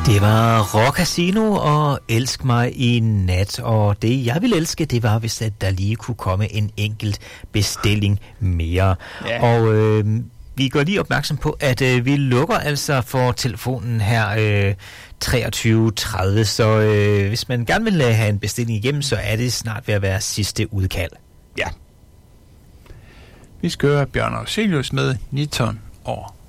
Det var Rock Casino og Elsk mig i nat, og det jeg ville elske, det var, hvis at der lige kunne komme en enkelt bestilling mere. Ja. Og vi går lige opmærksom på, at vi lukker altså for telefonen her 23.30, så hvis man gerne vil have en bestilling igennem, så er det snart ved at være sidste udkald. Ja. Vi skal høre Bjørn Afzelius med Niton og